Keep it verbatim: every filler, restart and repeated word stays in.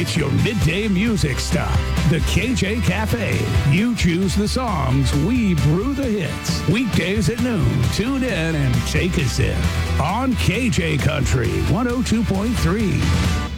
It's your midday music stop. The K J Cafe. You choose the songs, we brew the hits. Weekdays at noon. Tune in and take a sip on K J Country one oh two point three.